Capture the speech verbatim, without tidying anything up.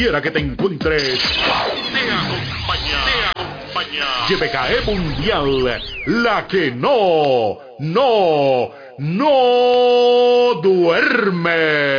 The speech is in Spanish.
quiera que te encuentres, te acompaña, te acompaña. Y B K E Mundial, la que no, no, no duerme.